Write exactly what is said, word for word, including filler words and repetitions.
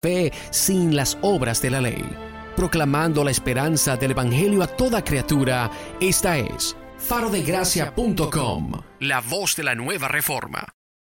fe sin las obras de la ley. Proclamando la esperanza del Evangelio a toda criatura, esta es faro de gracia punto com, la voz de la nueva reforma.